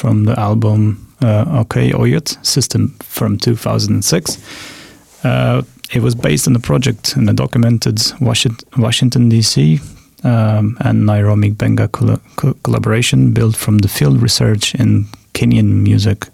from the album OK Oyot System from 2006. It was based on a project in a documented Washington, D.C. And Nairobi Benga collaboration built from the field research in Kenyan music